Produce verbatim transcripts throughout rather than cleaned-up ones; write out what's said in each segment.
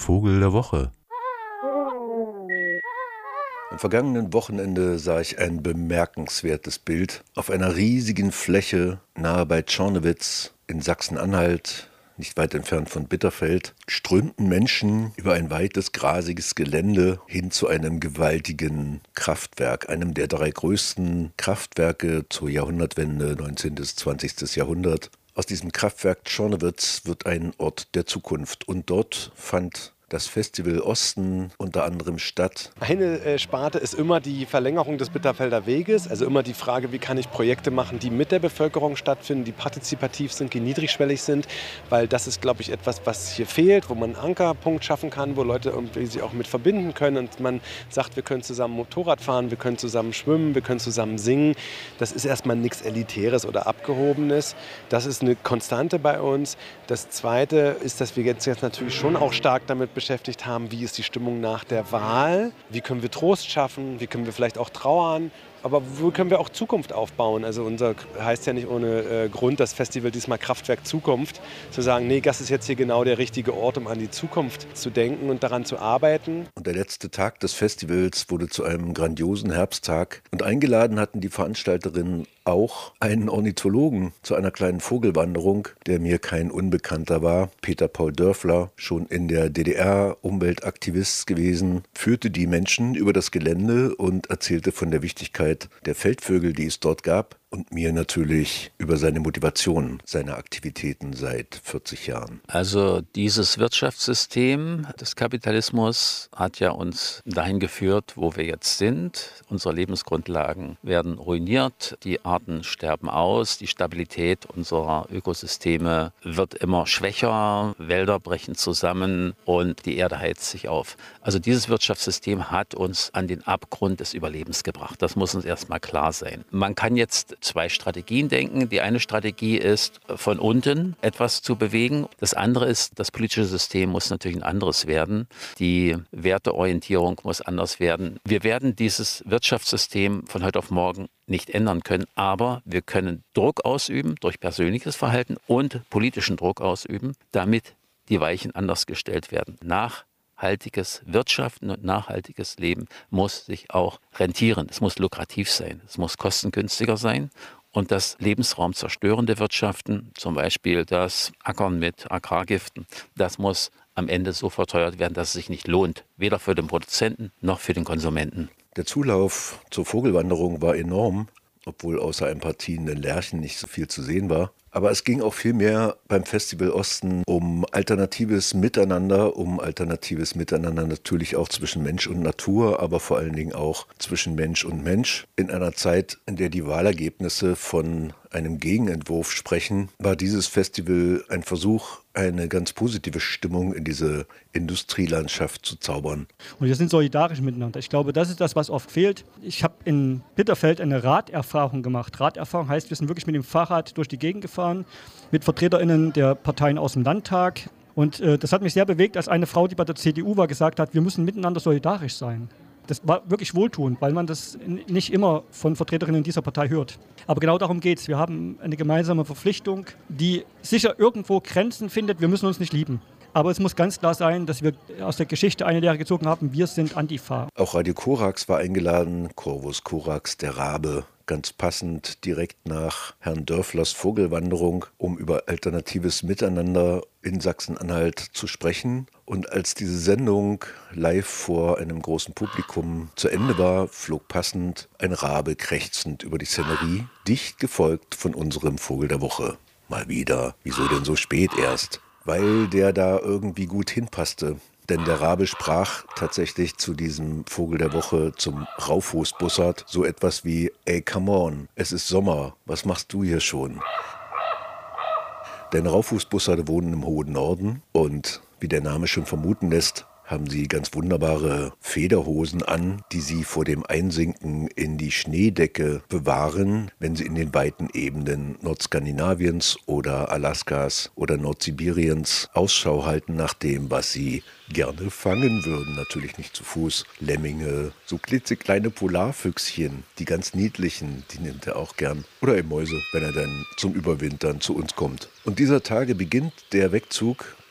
Vogel der Woche. Am vergangenen Wochenende sah ich ein bemerkenswertes Bild. Auf einer riesigen Fläche nahe bei Czornowitz in Sachsen-Anhalt, nicht weit entfernt von Bitterfeld, strömten Menschen über ein weites, grasiges Gelände hin zu einem gewaltigen Kraftwerk, einem der drei größten Kraftwerke zur Jahrhundertwende, neunzehnten bis zwanzigsten Jahrhundert. Aus diesem Kraftwerk Czornowitz wird ein Ort der Zukunft und dort fand das Festival Osten unter anderem statt. Eine äh, Sparte ist immer die Verlängerung des Bitterfelder Weges, also immer die Frage, wie kann ich Projekte machen, die mit der Bevölkerung stattfinden, die partizipativ sind, die niedrigschwellig sind, weil das ist, glaube ich, etwas, was hier fehlt, wo man einen Ankerpunkt schaffen kann, wo Leute irgendwie sich auch mit verbinden können und man sagt, wir können zusammen Motorrad fahren, wir können zusammen schwimmen, wir können zusammen singen. Das ist erstmal nichts Elitäres oder Abgehobenes. Das ist eine Konstante bei uns. Das Zweite ist, dass wir jetzt, jetzt natürlich schon auch stark damit beschäftigt haben, wie ist die Stimmung nach der Wahl, wie können wir Trost schaffen, wie können wir vielleicht auch trauern, aber wo können wir auch Zukunft aufbauen. Also unser heißt ja nicht ohne äh, Grund das Festival diesmal Kraftwerk Zukunft, zu sagen, nee, das ist jetzt hier genau der richtige Ort, um an die Zukunft zu denken und daran zu arbeiten. Und der letzte Tag des Festivals wurde zu einem grandiosen Herbsttag und eingeladen hatten die Veranstalterinnen auch einen Ornithologen zu einer kleinen Vogelwanderung, der mir kein Unbekannter war. Peter Paul Dörfler, schon in der D D R Umweltaktivist gewesen, führte die Menschen über das Gelände und erzählte von der Wichtigkeit der Feldvögel, die es dort gab. Und mir natürlich über seine Motivation, seine Aktivitäten seit vierzig Jahren. Also dieses Wirtschaftssystem des Kapitalismus hat ja uns dahin geführt, wo wir jetzt sind. Unsere Lebensgrundlagen werden ruiniert, die Arten sterben aus, die Stabilität unserer Ökosysteme wird immer schwächer, Wälder brechen zusammen und die Erde heizt sich auf. Also dieses Wirtschaftssystem hat uns an den Abgrund des Überlebens gebracht. Das muss uns erstmal klar sein. Man kann jetzt zwei Strategien denken. Die eine Strategie ist, von unten etwas zu bewegen. Das andere ist, das politische System muss natürlich ein anderes werden. Die Werteorientierung muss anders werden. Wir werden dieses Wirtschaftssystem von heute auf morgen nicht ändern können, aber wir können Druck ausüben durch persönliches Verhalten und politischen Druck ausüben, damit die Weichen anders gestellt werden. Nachhaltiges Wirtschaften und nachhaltiges Leben muss sich auch rentieren. Es muss lukrativ sein, es muss kostengünstiger sein. Und das lebensraumzerstörende Wirtschaften, zum Beispiel das Ackern mit Agrargiften, das muss am Ende so verteuert werden, dass es sich nicht lohnt, weder für den Produzenten noch für den Konsumenten. Der Zulauf zur Vogelwanderung war enorm, obwohl außer ein paar tienenden Lerchen nicht so viel zu sehen war. Aber es ging auch viel mehr beim Festival Osten um alternatives Miteinander, um alternatives Miteinander natürlich auch zwischen Mensch und Natur, aber vor allen Dingen auch zwischen Mensch und Mensch. In einer Zeit, in der die Wahlergebnisse von einem Gegenentwurf sprechen, war dieses Festival ein Versuch, eine ganz positive Stimmung in diese Industrielandschaft zu zaubern. Und wir sind solidarisch miteinander. Ich glaube, das ist das, was oft fehlt. Ich habe in Bitterfeld eine Raderfahrung gemacht. Raderfahrung heißt, wir sind wirklich mit dem Fahrrad durch die Gegend gefahren, mit VertreterInnen der Parteien aus dem Landtag. Und äh, das hat mich sehr bewegt, als eine Frau, die bei der C D U war, gesagt hat, wir müssen miteinander solidarisch sein. Das war wirklich wohltuend, weil man das nicht immer von Vertreterinnen dieser Partei hört. Aber genau darum geht es. Wir haben eine gemeinsame Verpflichtung, die sicher irgendwo Grenzen findet. Wir müssen uns nicht lieben. Aber es muss ganz klar sein, dass wir aus der Geschichte eine Lehre gezogen haben, wir sind Antifa. Auch Radio Korax war eingeladen, Corvus Corax, der Rabe, ganz passend direkt nach Herrn Dörflers Vogelwanderung, um über alternatives Miteinander in Sachsen-Anhalt zu sprechen. Und als diese Sendung live vor einem großen Publikum zu Ende war, flog passend ein Rabe krächzend über die Szenerie, dicht gefolgt von unserem Vogel der Woche. Mal wieder, wieso denn so spät erst? Weil der da irgendwie gut hinpasste. Denn der Rabe sprach tatsächlich zu diesem Vogel der Woche, zum Rauffußbussard, so etwas wie: Ey, come on, es ist Sommer, was machst du hier schon? Denn Rauffußbussarde wohnen im hohen Norden und, wie der Name schon vermuten lässt, haben sie ganz wunderbare Federhosen an, die sie vor dem Einsinken in die Schneedecke bewahren, wenn sie in den weiten Ebenen Nordskandinaviens oder Alaskas oder Nordsibiriens Ausschau halten nach dem, was sie gerne fangen würden. Natürlich nicht zu Fuß. Lemminge, so klitzekleine Polarfüchschen, die ganz niedlichen, die nimmt er auch gern. Oder eben Mäuse, wenn er dann zum Überwintern zu uns kommt. Und dieser Tage beginnt der Wegzug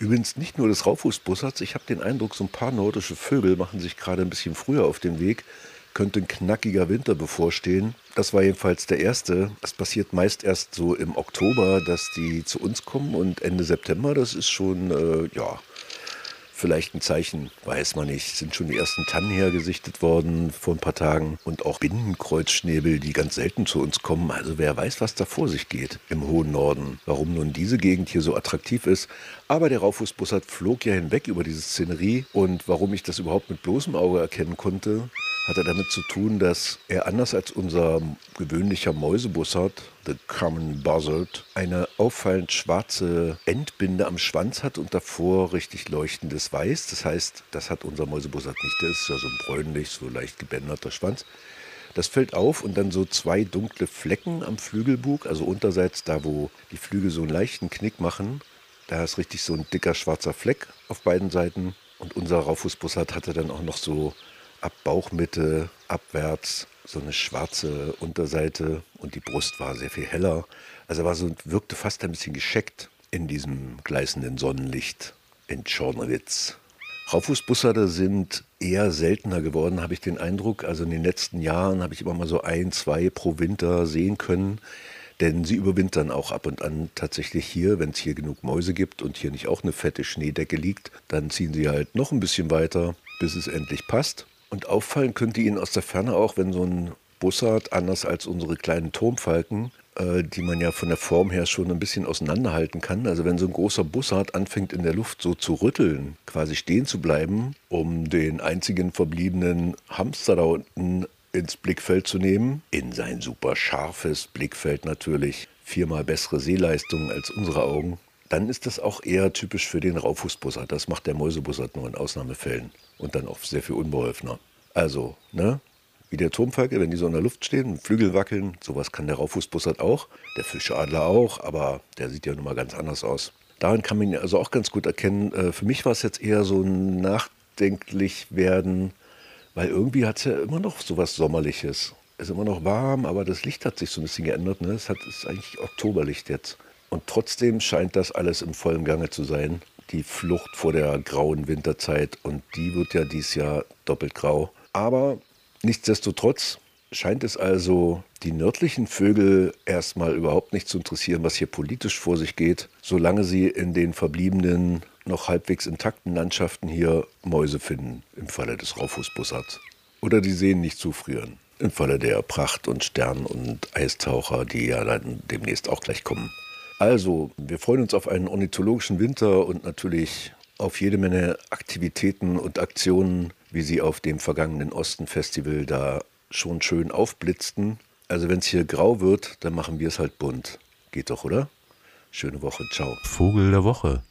Übrigens nicht nur des Raufußbussards. Ich habe den Eindruck, so ein paar nordische Vögel machen sich gerade ein bisschen früher auf den Weg. Könnte ein knackiger Winter bevorstehen. Das war jedenfalls der erste. Das passiert meist erst so im Oktober, dass die zu uns kommen. Und Ende September, das ist schon, äh, ja, vielleicht ein Zeichen, weiß man nicht. Es sind schon die ersten Tannen hergesichtet worden vor ein paar Tagen. Und auch Binnenkreuzschnäbel, die ganz selten zu uns kommen. Also wer weiß, was da vor sich geht im hohen Norden. Warum nun diese Gegend hier so attraktiv ist. Aber der Raufußbussard flog ja hinweg über diese Szenerie. Und warum ich das überhaupt mit bloßem Auge erkennen konnte, hatte damit zu tun, dass er anders als unser gewöhnlicher Mäusebussard, the common buzzard, eine auffallend schwarze Endbinde am Schwanz hat und davor richtig leuchtendes Weiß. Das heißt, das hat unser Mäusebussard nicht. Der ist ja so ein bräunlich, so leicht gebänderter Schwanz. Das fällt auf und dann so zwei dunkle Flecken am Flügelbug, also unterseits da, wo die Flügel so einen leichten Knick machen. Da ist richtig so ein dicker schwarzer Fleck auf beiden Seiten. Und unser Raufußbussard hatte dann auch noch so ab Bauchmitte abwärts so eine schwarze Unterseite und die Brust war sehr viel heller. Also war so, wirkte fast ein bisschen gescheckt in diesem gleißenden Sonnenlicht in Czornowitz. Raufußbussarde sind eher seltener geworden, habe ich den Eindruck. Also in den letzten Jahren habe ich immer mal so ein, zwei pro Winter sehen können. Denn sie überwintern auch ab und an tatsächlich hier, wenn es hier genug Mäuse gibt und hier nicht auch eine fette Schneedecke liegt, dann ziehen sie halt noch ein bisschen weiter, bis es endlich passt. Und auffallen könnte Ihnen aus der Ferne auch, wenn so ein Bussard, anders als unsere kleinen Turmfalken, äh, die man ja von der Form her schon ein bisschen auseinanderhalten kann. Also wenn so ein großer Bussard anfängt in der Luft so zu rütteln, quasi stehen zu bleiben, um den einzigen verbliebenen Hamster da unten ins Blickfeld zu nehmen, in sein super scharfes Blickfeld natürlich, viermal bessere Sehleistungen als unsere Augen, dann ist das auch eher typisch für den Raufußbussard. Das macht der Mäusebussard nur in Ausnahmefällen und dann auch sehr viel unbeholfener. Also, ne, wie der Turmfalke, wenn die so in der Luft stehen, mit Flügel wackeln, sowas kann der Raufußbussard auch, der Fischadler auch, aber der sieht ja nun mal ganz anders aus. Daran kann man ihn also auch ganz gut erkennen. Für mich war es jetzt eher so ein nachdenklich werden, weil irgendwie hat es ja immer noch so was Sommerliches. Es ist immer noch warm, aber das Licht hat sich so ein bisschen geändert. Ne? Es hat, ist eigentlich Oktoberlicht jetzt. Und trotzdem scheint das alles im vollen Gange zu sein. Die Flucht vor der grauen Winterzeit. Und die wird ja dieses Jahr doppelt grau. Aber nichtsdestotrotz scheint es also die nördlichen Vögel erstmal überhaupt nicht zu interessieren, was hier politisch vor sich geht, solange sie in den verbliebenen, noch halbwegs intakten Landschaften hier Mäuse finden, im Falle des Raufußbussards. Oder die Seen nicht zufrieren, im Falle der Pracht- und Stern- und Eistaucher, die ja dann demnächst auch gleich kommen. Also, wir freuen uns auf einen ornithologischen Winter und natürlich auf jede Menge Aktivitäten und Aktionen, wie sie auf dem vergangenen Osten-Festival da schon schön aufblitzten. Also wenn es hier grau wird, dann machen wir es halt bunt. Geht doch, oder? Schöne Woche, ciao. Vogel der Woche.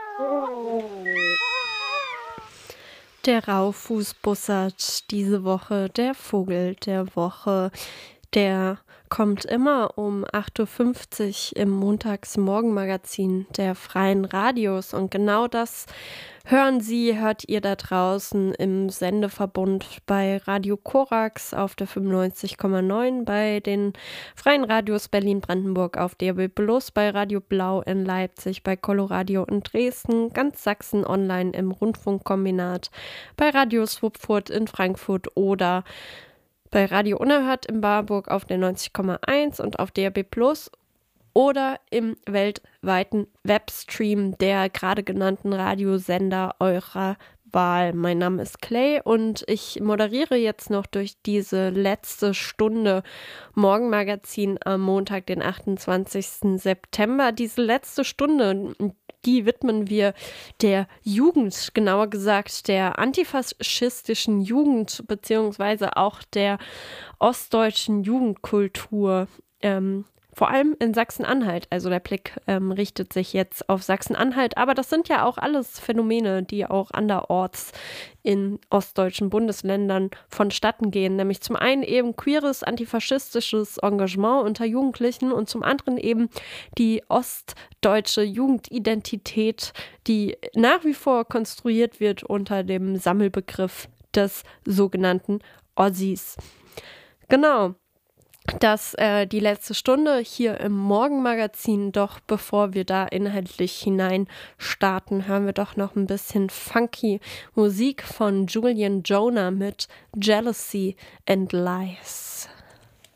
Der Raufußbussard diese Woche, der Vogel der Woche, der kommt immer um acht Uhr fünfzig im Montagsmorgenmagazin der Freien Radios. Und genau das hören Sie, hört ihr da draußen im Sendeverbund bei Radio Korax auf der fünfundneunzig Komma neun, bei den Freien Radios Berlin-Brandenburg auf D A B plus, bei Radio Blau in Leipzig, bei Coloradio in Dresden, ganz Sachsen online im Rundfunkkombinat, bei Radio Swupfurt in Frankfurt oder bei Radio Unerhört in Barburg auf der neunzig Komma eins und auf D A B plus oder im weltweiten Webstream der gerade genannten Radiosender eurer Wahl. Mein Name ist Clay und ich moderiere jetzt noch durch diese letzte Stunde Morgenmagazin am Montag, den achtundzwanzigsten September. Diese letzte Stunde, die widmen wir der Jugend, genauer gesagt der antifaschistischen Jugend, beziehungsweise auch der ostdeutschen Jugendkultur. Ähm, Vor allem in Sachsen-Anhalt, also der Blick ähm, richtet sich jetzt auf Sachsen-Anhalt, aber das sind ja auch alles Phänomene, die auch anderorts in ostdeutschen Bundesländern vonstatten gehen, nämlich zum einen eben queeres, antifaschistisches Engagement unter Jugendlichen und zum anderen eben die ostdeutsche Jugendidentität, die nach wie vor konstruiert wird unter dem Sammelbegriff des sogenannten Ossis. Genau. das äh, die letzte Stunde hier im Morgenmagazin. Doch bevor wir da inhaltlich hinein starten, hören wir doch noch ein bisschen funky Musik von Julian Jonah mit Jealousy and Lies.